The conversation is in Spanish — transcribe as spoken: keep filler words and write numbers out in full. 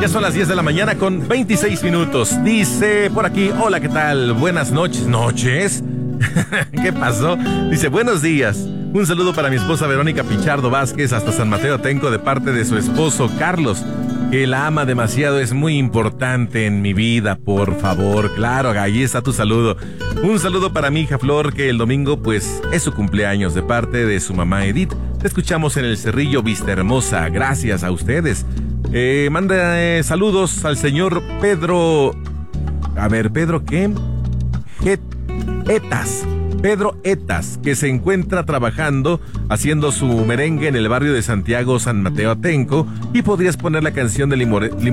Ya son las diez de la mañana con veintiséis minutos. Dice por aquí, hola, ¿qué tal? Buenas noches. ¿Noches? ¿Qué pasó? Dice, buenos días. Un saludo para mi esposa Verónica Pichardo Vázquez hasta San Mateo Atenco de parte de su esposo Carlos, que la ama demasiado, es muy importante en mi vida, por favor. Claro, ahí está tu saludo. Un saludo para mi hija Flor, que el domingo pues es su cumpleaños, de parte de su mamá Edith. Te escuchamos en el Cerrillo Vista Hermosa. Gracias a ustedes. Eh, manda eh, saludos al señor Pedro. A ver, ¿Pedro qué? Et, Etas. Pedro Etas, que se encuentra trabajando haciendo su merengue en el barrio de Santiago San Mateo Atenco, y podrías poner la canción de Limore